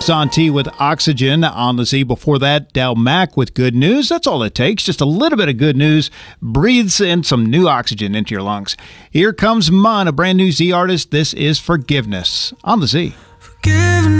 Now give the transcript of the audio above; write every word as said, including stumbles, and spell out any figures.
Son T with Oxygen on the Z. Before that, Del Mack with Good News. That's all it takes. Just a little bit of good news breathes in some new oxygen into your lungs. Here comes Mun, a brand new Z artist. This is Forgiveness on the Z. Forgiveness.